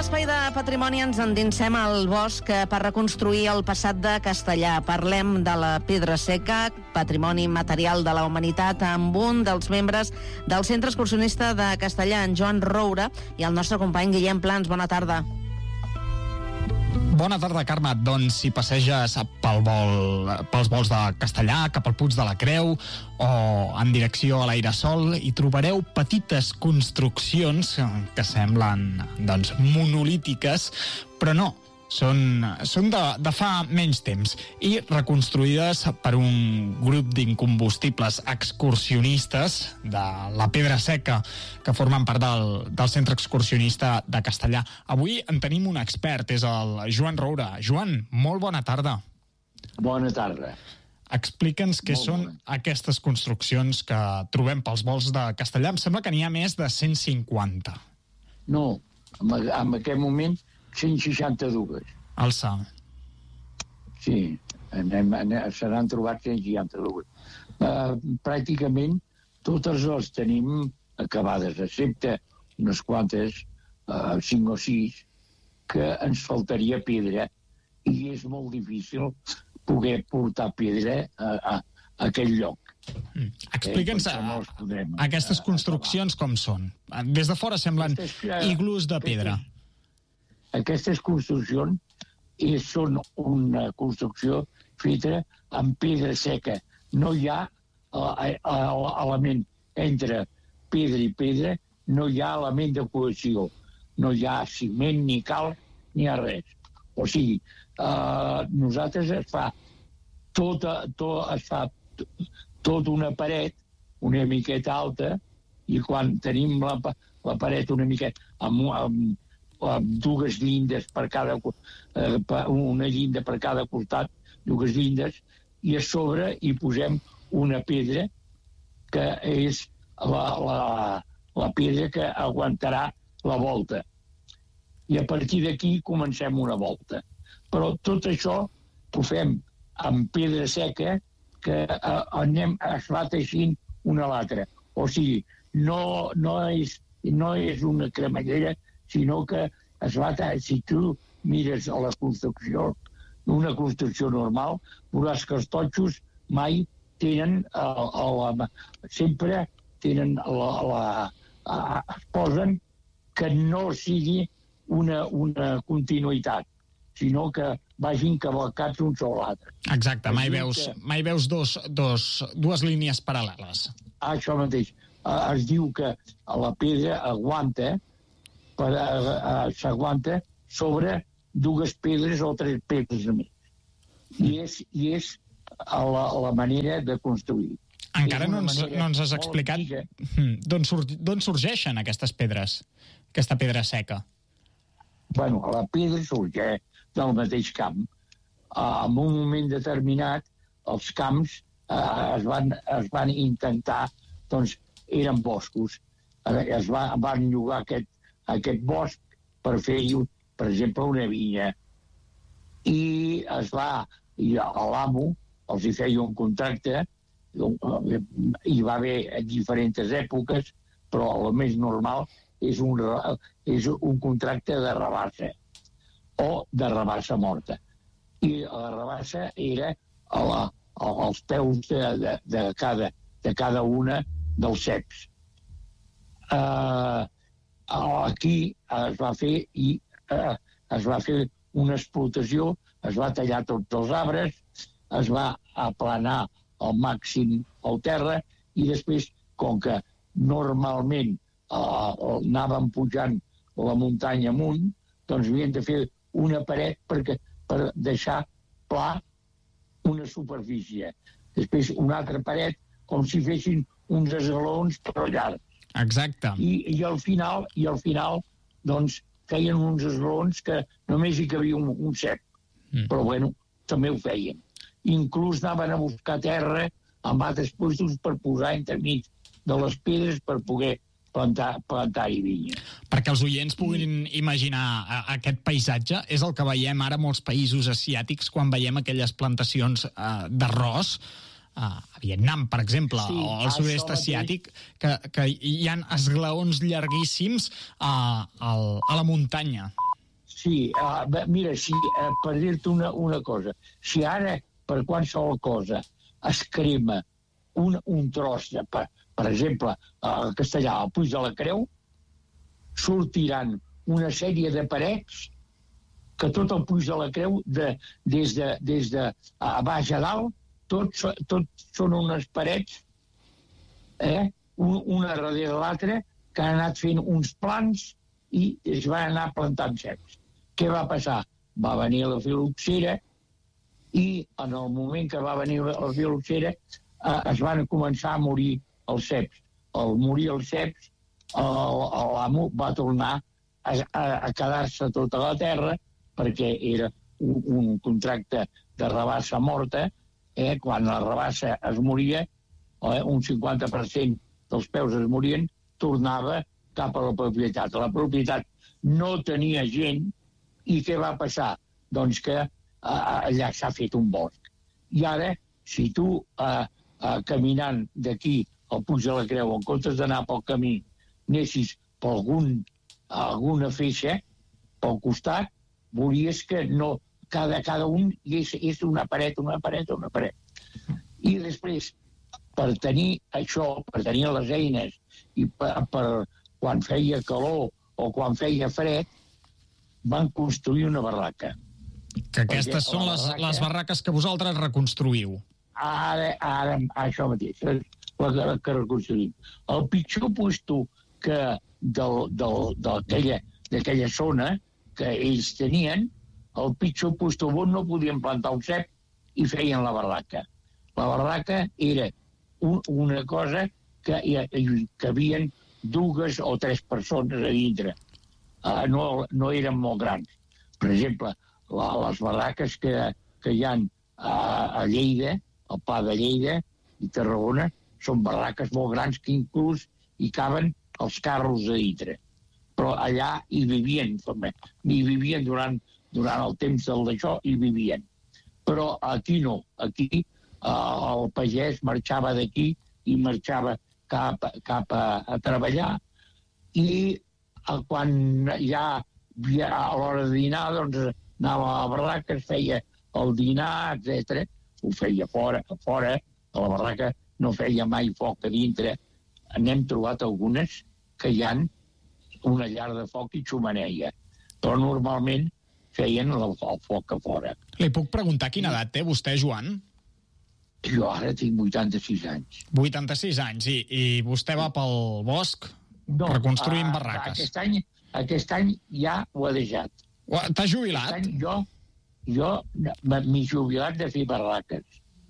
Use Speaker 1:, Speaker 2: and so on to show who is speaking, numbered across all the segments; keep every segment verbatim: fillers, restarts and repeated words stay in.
Speaker 1: l'espai de patrimoni ens endinsem al bosc per reconstruir el passat de Castellar. Parlem de la pedra seca, patrimoni material de la humanitat, amb un dels membres del Centre Excursionista de Castellar, en Joan Roura, i el nostre company Guillem Plans. Bona tarda.
Speaker 2: Bona tarda, Carme. Doncs si passeges pel vol, pels vols de Castellar, cap al Puig de la Creu o en direcció a l'Airesol, hi trobareu petites construccions que semblen doncs, monolítiques, però no, són, són de, de fa menys temps i reconstruïdes per un grup d'incombustibles excursionistes de la Pedra Seca que formen part del, del Centre Excursionista de Castellar. Avui en tenim un expert, és el Joan Roura. Joan, molt bona tarda.
Speaker 3: Bona tarda.
Speaker 2: Explica'ns què
Speaker 3: Molt
Speaker 2: són
Speaker 3: bona.
Speaker 2: aquestes construccions que trobem pels vols de Castellar. Em sembla que n'hi ha més de cent cinquanta.
Speaker 3: No, en, en aquest moment cent seixanta-dos.
Speaker 2: Alça.
Speaker 3: Sí, anem, anem, se n'han trobat cent seixanta-dos. Uh, pràcticament totes les tenim acabades, excepte unes quantes, uh, cinc o sis, que ens faltaria pedra i és molt difícil poder portar pedra a, a, a aquell lloc.
Speaker 2: Mm. Explica'ns
Speaker 3: eh, no podem,
Speaker 2: aquestes construccions com són. Des de fora semblen
Speaker 3: Aquestes,
Speaker 2: iglús de pedra.
Speaker 3: Aquestes construccions és, són una construcció feta amb pedra seca. No hi ha uh, element entre pedra i pedra, no hi ha element de cohesió. No hi ha ciment, ni cal, ni ha res. O sigui, uh, nosaltres es fa tota, tot, es fa tota una paret una miqueta alta i quan tenim la, la paret una miqueta amb, amb amb dues llindes per cada eh, una llinda per cada costat, dues llindes, i a sobre hi posem una pedra que és la, la, la pedra que aguantarà la volta. I a partir d'aquí comencem una volta. Però tot això ho fem amb pedra seca que eh, anem, es va teixint una a l'altra. O sigui, no, no, és, no és una cremallera, sinó que es va, si tu mires a la construcció, una construcció normal, veuràs que els totxos mai tenen, a, a la, sempre tenen, la, la, a, es posen que no sigui una, una continuïtat, sinó que vagin cavalcats un sobre l'altre.
Speaker 2: Exacte, mai veus, que... mai veus dos, dos, dues línies paral·leles.
Speaker 3: Això mateix. Es diu que la pedra aguanta per, uh, uh, s'aguanta sobre dues pedres o tres pedres a més. I és, i és la, la manera de construir.
Speaker 2: Encara no ens, no ens has explicat d'on sur, d'on sorgeixen aquestes pedres, aquesta pedra seca.
Speaker 3: Bueno, la pedra sorgeix del mateix camp. Uh, en un moment determinat, els camps uh, es, van, es van intentar, doncs eren boscos. Uh, es va, van llogar aquest aquest bosc per fer-hi, per exemple, una vinya. I es va, i l'amo els hi feia un contracte, hi va haver diferents èpoques, però el més normal és un, és un contracte de rabassa o de rabassa morta. I la rabassa era a la, als peus de, de, de, cada, de cada una dels ceps. Uh, aquí es va fer i eh, es va fer una explotació, es va tallar tots els arbres, es va aplanar al màxim el terra i després, com que normalment eh, anàvem pujant la muntanya amunt, doncs havien de fer una paret perquè, per deixar pla una superfície. Després una altra paret com si fessin uns esglaons però llargs.
Speaker 2: Exacte.
Speaker 3: I, i al final, i al final, doncs, feien uns esglaons que només hi cabia un, un cep. Mm. Però, bueno, també ho feien. Inclús anaven a buscar terra amb altres puestos per posar entremig de les pedres per poder plantar, plantar-hi vinya.
Speaker 2: Perquè els oients puguin imaginar aquest paisatge, és el que veiem ara a molts països asiàtics quan veiem aquelles plantacions uh, d'arròs, a Vietnam, per exemple, sí, o al sud-est asiàtic, que, que hi ha esglaons llarguíssims a, a, a la muntanya.
Speaker 3: Sí, uh, mira, si, uh, per dir-te una, una cosa, si ara per qualsevol cosa es crema un, un tros, de, per, per exemple, al Castellà, al Puig de la Creu, sortiran una sèrie de parets que tot el Puig de la Creu, de, des, de, des de a baix a dalt, tots tot són unes parets, eh, una darrere l'altra, que han anat fent uns plans i es van anar plantant ceps. Què va passar? Va venir la filoxera i en el moment que va venir la filoxera eh, es van començar a morir els ceps. Al morir els ceps, l'amo va tornar a, a, a quedar-se tota la terra perquè era un, un contracte de rabassa morta. Eh, quan la rabassa es moria, eh, un cinquanta per cent dels peus es morien, tornava cap a la propietat. La propietat no tenia gent i què va passar? Doncs que eh, allà s'ha fet un bosc. I ara, si tu eh, eh, caminant d'aquí al Puig de la Creu, en comptes d'anar pel camí, anessis per algun, alguna feixa, pel costat, veuries que no, cada, cada un és, és una paret, una paret, una paret. I després, per tenir això, per tenir les eines, i per, per quan feia calor o quan feia fred, van construir una barraca.
Speaker 2: Que aquestes són les, barraca, les barraques que vosaltres reconstruïu.
Speaker 3: Ara, ara, això mateix, la que reconstruïm. El pitjor puesto que d'aquella zona que ells tenien, el pitjor puesto on no podien plantar un cep i feien la barraca. La barraca era un, una cosa que hi, hi cabien dues o tres persones a dintre. Uh, no, no eren molt grans. Per exemple, la, les barraques que, que hi ha a, a Lleida, al Pla de Lleida i Tarragona, són barraques molt grans que inclús hi caben els carros a dintre. Però allà hi vivien, hi vivien durant, durant el temps del d'això, hi vivien. Però aquí no. Aquí uh, el pagès marxava d'aquí i marxava cap, cap a, a treballar i quan ja, ja a l'hora de dinar, doncs anava a la barraca, es feia el dinar, etcètera. Ho feia fora, a fora, a la barraca no feia mai foc a dintre. N'hem trobat algunes que hi ha una llar de foc i xumaneia, però normalment feien el, el foc a fora.
Speaker 2: Li puc preguntar quina edat té vostè, Joan?
Speaker 3: Jo ara tinc vuitanta-sis anys.
Speaker 2: vuitanta-sis anys, i, i vostè va pel bosc no, reconstruint barraques.
Speaker 3: Aquest any, aquest any ja ho he deixat.
Speaker 2: T'has jubilat?
Speaker 3: Aquest any jo, jo m'he jubilat de fer barraques.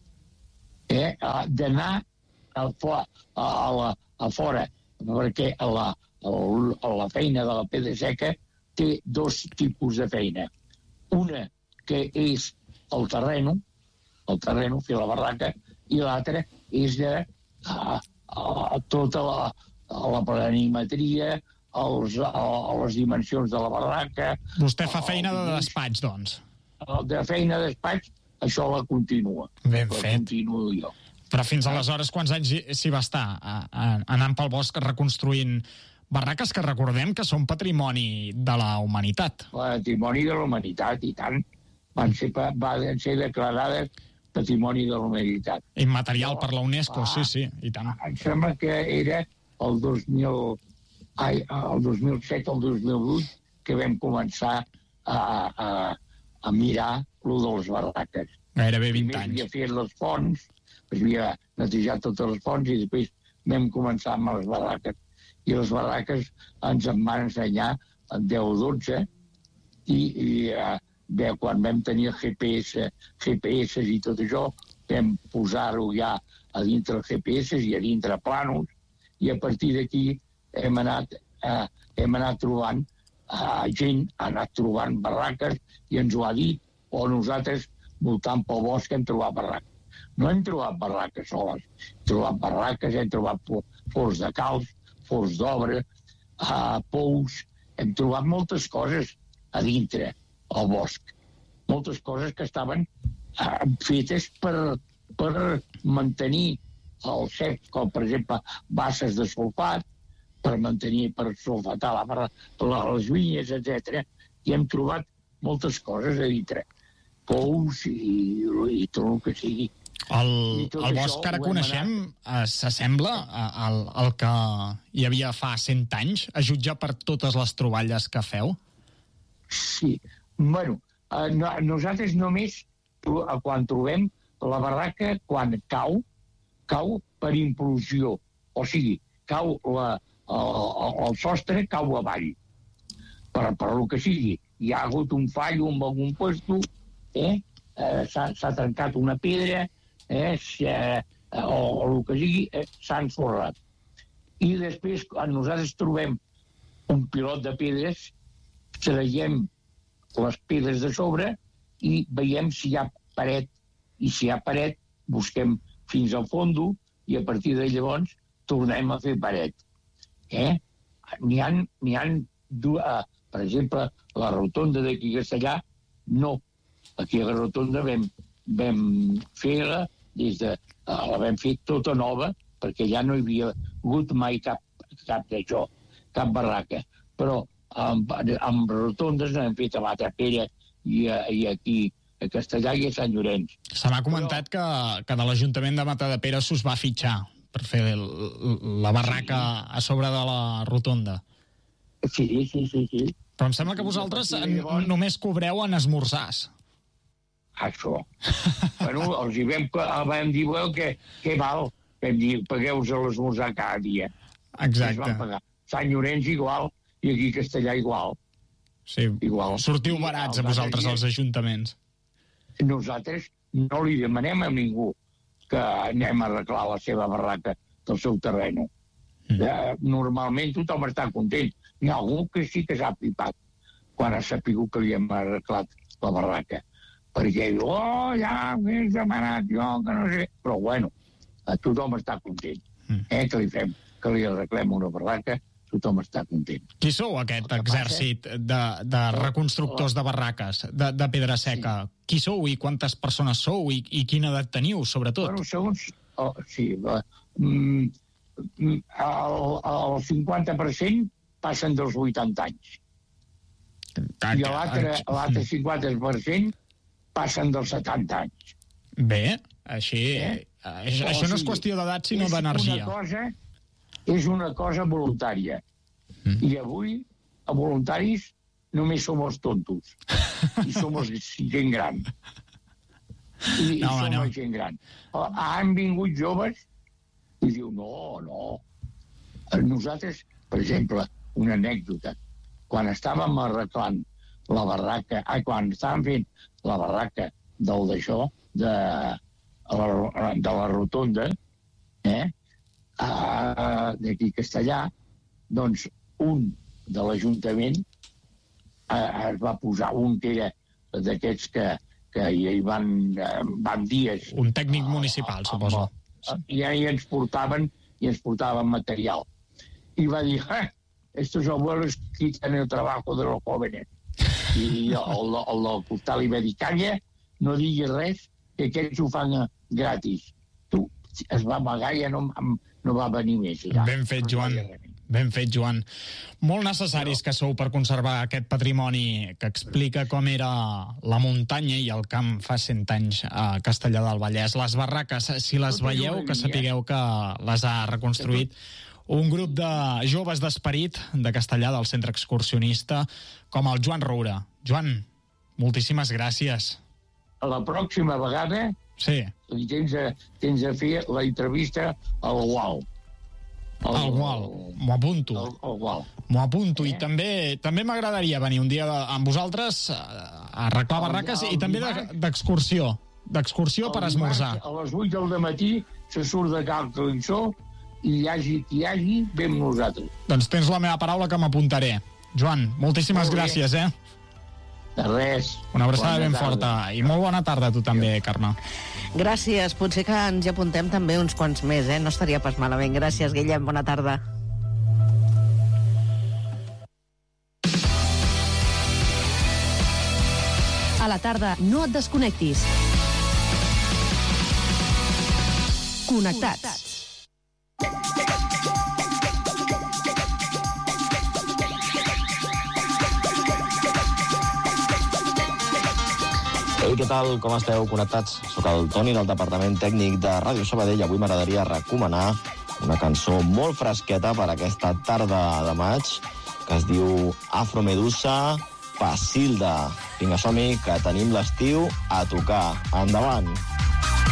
Speaker 3: Eh? D'anar a, a, a, a fora, perquè a la, a la feina de la pedra seca té dos tipus de feina. Una que és el terreno, el terreno, fer la barraca, i l'altra és de a, a, tota la, a la planimetria, els, a, a les dimensions de la barraca.
Speaker 2: Vostè fa feina de despatx, doncs?
Speaker 3: De feina de despatx, això la continua.
Speaker 2: Ben
Speaker 3: la
Speaker 2: fet.
Speaker 3: Continuo jo.
Speaker 2: Però fins aleshores, quants anys s'hi va estar a, a, anant pel bosc reconstruint barraques que recordem que són patrimoni de la humanitat?
Speaker 3: Patrimoni de la humanitat, i tant. Van ser, van ser declarades patrimoni de la humanitat.
Speaker 2: Immaterial per la UNESCO, ah, sí, sí, i tant.
Speaker 3: Em sembla que era el dos mil, ai, el dos mil set o el dos mil vuit que vam començar a, a, a mirar lo de les barraques.
Speaker 2: Gairebé vint
Speaker 3: Primer
Speaker 2: anys.
Speaker 3: havia fet les fonts, havia netejat totes les fonts i després vam començar amb les barraques. I les barraques ens en van ensenyar en deu o dotze i, i bé, quan vam tenir el G P S, G P S i tot això, vam posar-ho ja a dintre els G P S i a dintre planos, i a partir d'aquí hem anat, eh, hem anat trobant eh, gent, ha anat trobant barraques i ens ho ha dit, o nosaltres, voltant pel bosc, hem trobat barraques. No hem trobat barraques soles, hem trobat barraques, hem trobat forns de calç, forns d'obra, eh, pous, hem trobat moltes coses a dintre, al bosc. Moltes coses que estaven eh, fetes per, per mantenir el cep, com per exemple basses de sulfat, per mantenir, per sulfatar la, les vinyes, etcètera. i hem trobat moltes coses a dintre. Pous i, i tot el que sigui.
Speaker 2: El, el bosc que ara coneixem eh, s'assembla al, al que hi havia fa cent anys, a jutjar per totes les troballes que feu?
Speaker 3: Sí. Bueno, eh, no, nosaltres només, quan trobem la barraca, quan cau, cau per implosió. O sigui, cau la, el, el sostre cau avall. Per, per el que sigui. Hi ha hagut un fallo en algun puesto, eh? eh s'ha trencat una pedra, eh? eh o, o el que sigui, eh? s'ha ensorrat. I després, quan nosaltres trobem un pilot de pedres, traiem les pedres de sobre i veiem si hi ha paret. I si hi ha paret, busquem fins al fondo i a partir de llavors tornem a fer paret. Eh? N'hi ha, n'hi ha dues... Per exemple, la rotonda d'aquí a Castellà, no. Aquí a la rotonda vam, vam fer-la des de... La vam fer tota nova, perquè ja no hi havia hagut mai cap, cap d'això, cap barraca. Però amb, amb rotondes n'hem fet a Matapera i, a, i aquí a Castellà i a Sant Llorenç.
Speaker 2: Se m'ha comentat Però... que, que de l'Ajuntament de Matadepera s'us va fitxar per fer el, la barraca sí. a sobre de la rotonda.
Speaker 3: Sí, sí, sí, sí.
Speaker 2: Però em sembla que vosaltres llavors... només cobreu en esmorzars.
Speaker 3: Això. Bueno, els hi vam, vam dir, bueno, que, que val? Vam dir, pagueu-vos l'esmorzar cada dia.
Speaker 2: Exacte.
Speaker 3: Vam pagar. Sant Llorenç igual, i aquí Castellà igual.
Speaker 2: Sí, igual. Sortiu barats a vosaltres als ajuntaments.
Speaker 3: Nosaltres no li demanem a ningú que anem a arreglar la seva barraca del seu terreny. Mm. Eh, normalment tothom està content. N'hi ha algú que sí que s'ha pipat quan ha sapigut que li hem arreglat la barraca. Perquè diu, oh, ja m'he demanat jo, que no sé... Però bueno, tothom està content. Mm. Eh, que li fem, que li arreglem una barraca, tothom està content.
Speaker 2: Qui sou aquest exèrcit de, de reconstructors de barraques, de, de pedra seca? Sí. Qui sou i quantes persones sou i, i quina edat teniu, sobretot?
Speaker 3: Bueno, segons... Oh, sí, uh, mm, el, el cinquanta per cent passen dels vuitanta anys. I l'altre cinquanta per cent passen dels setanta anys.
Speaker 2: Bé, així... Eh? Això, això no és qüestió d'edat, sinó d'energia.
Speaker 3: És una cosa voluntària. Mm. I avui, a voluntaris, només som els tontos. I som gent gran. I, no, i som no. gent gran. Han vingut joves i diu, no, no. Nosaltres, per exemple, una anècdota. Quan estàvem arreglant la barraca, ah, quan estàvem fent la barraca del d'això, de, la, de la rotonda, eh, d'aquí Castellà, doncs un de l'Ajuntament eh, es va posar, un que era d'aquests que, que hi van, eh, van dies...
Speaker 2: Un tècnic municipal, a, suposo.
Speaker 3: A, I, I ens portaven, i ens portaven material. I va dir, eh, estos abuelos quitan el trabajo de los jóvenes. I el, el del costal li va dir, calla, no diguis res, que aquests ho fan gratis. Tu, es va amagar i ja no, no va venir més. Ja.
Speaker 2: Ben fet, Joan. Ben fet, Joan. Molt necessaris que sou per conservar aquest patrimoni que explica com era la muntanya i el camp fa cent anys a Castellar del Vallès. Les barraques, si les veieu, que sapigueu que les ha reconstruït un grup de joves d'esperit de Castellar, del centre excursionista, com el Joan Roura. Joan, moltíssimes gràcies.
Speaker 3: A la pròxima vegada
Speaker 2: sí.
Speaker 3: tens, a, tens a fer la entrevista al Gual.
Speaker 2: Al Gual, m'ho apunto.
Speaker 3: Al Gual.
Speaker 2: M'ho apunto, eh? I també també m'agradaria venir un dia de, amb vosaltres a arreglar barraques el, el i també d'excursió, d'excursió per esmorzar.
Speaker 3: A les vuit del matí se surt de Cal Clinsó i hi hagi qui hi hagi, ve amb nosaltres.
Speaker 2: Doncs tens la meva paraula que m'apuntaré. Joan, moltíssimes molt gràcies, eh?
Speaker 3: De res.
Speaker 2: Una abraçada ben forta. I molt bona tarda a tu també, Carme.
Speaker 1: Gràcies. Potser que ens hi apuntem també uns quants més, eh? No estaria pas malament. Gràcies, Guillem. Bona tarda.
Speaker 4: A la tarda, no et desconnectis. Connectats.
Speaker 5: Ei, què tal? Com esteu connectats? Soc el Toni del Departament Tècnic de Ràdio Sabadell. Avui m'agradaria recomanar una cançó molt fresqueta per aquesta tarda de maig que es diu Afromedusa, Pasilda. Vinga, som-hi, que tenim l'estiu a tocar. Endavant!